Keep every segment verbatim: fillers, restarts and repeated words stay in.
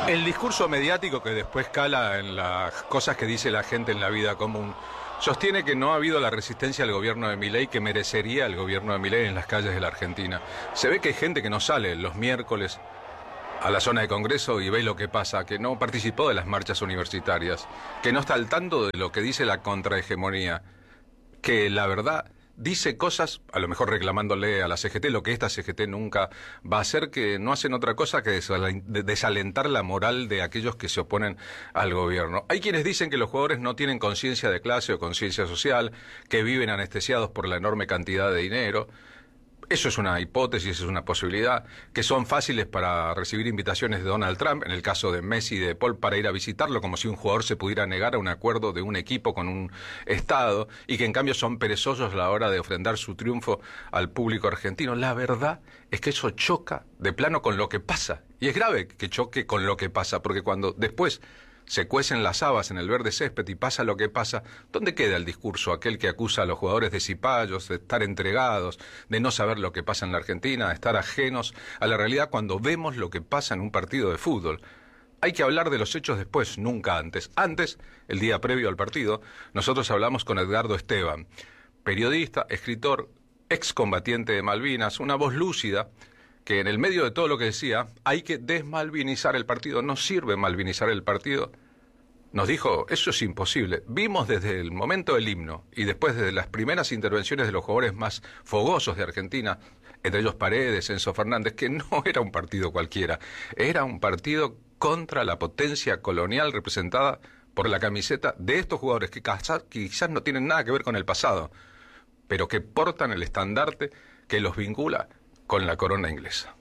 El discurso mediático que después cala en las cosas que dice la gente en la vida común sostiene que no ha habido la resistencia al gobierno de Milei que merecería el gobierno de Milei en las calles de la Argentina. Se ve que hay gente que no sale los miércoles a la zona de Congreso y ve lo que pasa, que no participó de las marchas universitarias, que no está al tanto de lo que dice la contrahegemonía, que la verdad dice cosas, a lo mejor reclamándole a la C G T, lo que esta C G T nunca va a hacer, que no hacen otra cosa que desalentar la moral de aquellos que se oponen al gobierno. Hay quienes dicen que los jugadores no tienen conciencia de clase o conciencia social, que viven anestesiados por la enorme cantidad de dinero. Eso es una hipótesis, es una posibilidad, que son fáciles para recibir invitaciones de Donald Trump, en el caso de Messi y de Paul, para ir a visitarlo, como si un jugador se pudiera negar a un acuerdo de un equipo con un Estado, y que en cambio son perezosos a la hora de ofrendar su triunfo al público argentino. La verdad es que eso choca de plano con lo que pasa, y es grave que choque con lo que pasa, porque cuando después se cuecen las habas en el verde césped y pasa lo que pasa, ¿dónde queda el discurso aquel que acusa a los jugadores de cipayos, de estar entregados, de no saber lo que pasa en la Argentina, de estar ajenos a la realidad cuando vemos lo que pasa en un partido de fútbol? Hay que hablar de los hechos después, nunca antes. Antes, el día previo al partido, nosotros hablamos con Edgardo Esteban, periodista, escritor, excombatiente de Malvinas, una voz lúcida, que en el medio de todo lo que decía, hay que desmalvinizar el partido, no sirve malvinizar el partido. Nos dijo, eso es imposible. Vimos desde el momento del himno y después desde las primeras intervenciones de los jugadores más fogosos de Argentina, entre ellos Paredes, Enzo Fernández, que no era un partido cualquiera, era un partido contra la potencia colonial representada por la camiseta de estos jugadores que quizás no tienen nada que ver con el pasado, pero que portan el estandarte que los vincula con la corona inglesa.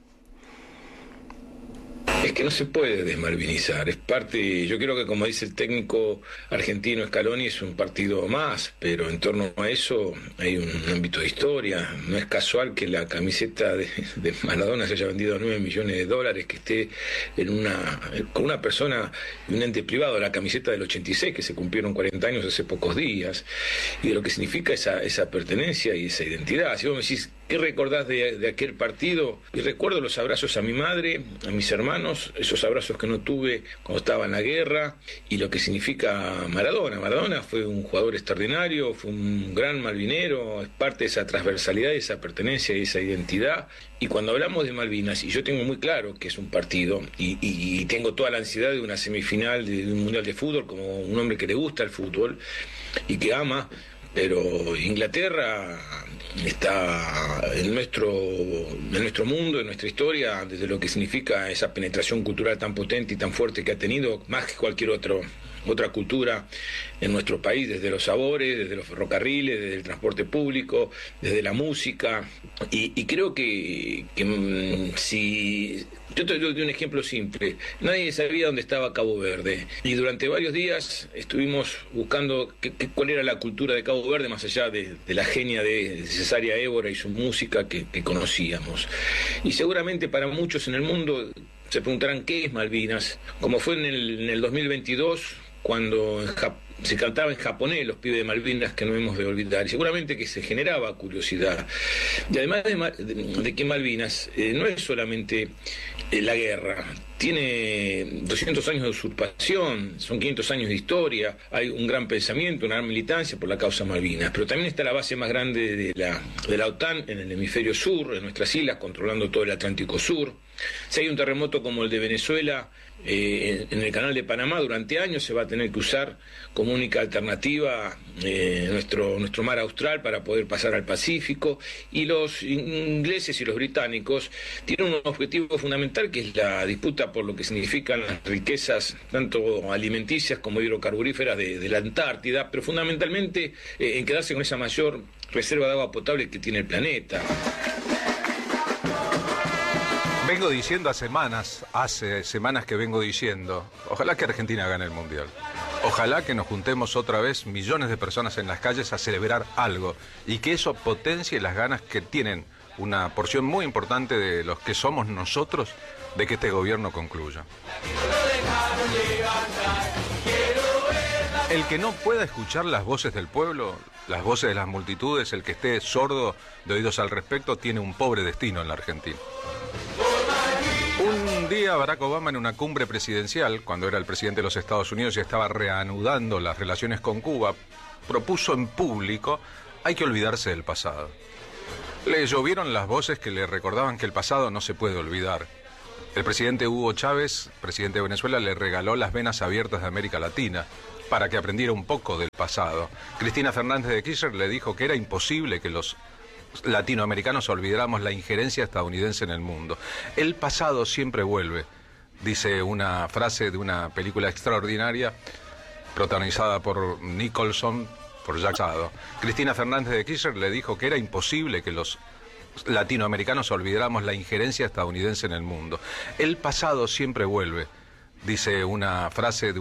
Es que no se puede desmalvinizar, es parte, yo creo que como dice el técnico argentino Scaloni, es un partido más, pero en torno a eso hay un ámbito de historia. No es casual que la camiseta de, de Maradona se haya vendido a nueve millones de dólares, que esté en una con una persona y un ente privado, la camiseta del ochenta y seis, que se cumplieron cuarenta años hace pocos días, y de lo que significa esa, esa pertenencia y esa identidad. Si vos me decís, ¿qué recordás de, de aquel partido? Y recuerdo los abrazos a mi madre, a mis hermanos, esos abrazos que no tuve cuando estaba en la guerra, y lo que significa Maradona. Maradona fue un jugador extraordinario, fue un gran malvinero, es parte de esa transversalidad, de esa pertenencia y esa identidad. Y cuando hablamos de Malvinas, y yo tengo muy claro que es un partido, y, y, y tengo toda la ansiedad de una semifinal de, de un mundial de fútbol, como un hombre que le gusta el fútbol y que ama, pero Inglaterra está en nuestro, en nuestro mundo, en nuestra historia, desde lo que significa esa penetración cultural tan potente y tan fuerte que ha tenido, más que cualquier otro, otra cultura en nuestro país, desde los sabores, desde los ferrocarriles, desde el transporte público, desde la música. Y, y creo que, que si... Yo te doy un ejemplo simple. Nadie sabía dónde estaba Cabo Verde. Y durante varios días estuvimos buscando qué, qué, cuál era la cultura de Cabo Verde, más allá de, de la genia de Cesárea Évora y su música que, que conocíamos. Y seguramente para muchos en el mundo se preguntarán qué es Malvinas, como fue en el, en el dos mil veintidós, cuando en Jap- se cantaba en japonés los pibes de Malvinas, que no hemos de olvidar, y seguramente que se generaba curiosidad. Y además de, de, de que Malvinas eh, no es solamente eh, la guerra, tiene doscientos años de usurpación, son quinientos años de historia, hay un gran pensamiento, una gran militancia por la causa Malvinas, pero también está la base más grande de la, de la OTAN en el hemisferio sur, en nuestras islas, controlando todo el Atlántico Sur. Si hay un terremoto como el de Venezuela, eh, en el canal de Panamá, durante años se va a tener que usar como única alternativa eh, nuestro, nuestro mar austral para poder pasar al Pacífico, y los ingleses y los británicos tienen un objetivo fundamental, que es la disputa por lo que significan las riquezas tanto alimenticias como hidrocarburíferas de, de la Antártida, pero fundamentalmente eh, en quedarse con esa mayor reserva de agua potable que tiene el planeta. Vengo diciendo hace semanas, hace semanas que vengo diciendo, ojalá que Argentina gane el Mundial. Ojalá que nos juntemos otra vez millones de personas en las calles a celebrar algo, y que eso potencie las ganas que tienen una porción muy importante de los que somos nosotros de que este gobierno concluya. El que no pueda escuchar las voces del pueblo, las voces de las multitudes, el que esté sordo de oídos al respecto, tiene un pobre destino en la Argentina. Un día Barack Obama en una cumbre presidencial, cuando era el presidente de los Estados Unidos y estaba reanudando las relaciones con Cuba, propuso en público: hay que olvidarse del pasado. Le llovieron las voces que le recordaban que el pasado no se puede olvidar. El presidente Hugo Chávez, presidente de Venezuela, le regaló las venas abiertas de América Latina para que aprendiera un poco del pasado. Cristina Fernández de Kirchner le dijo que era imposible que los latinoamericanos olvidáramos la injerencia estadounidense en el mundo. El pasado siempre vuelve, dice una frase de una película extraordinaria protagonizada por Nicholson, por Jack Sado. Cristina Fernández de Kirchner le dijo que era imposible que los latinoamericanos olvidáramos la injerencia estadounidense en el mundo. El pasado siempre vuelve, dice una frase de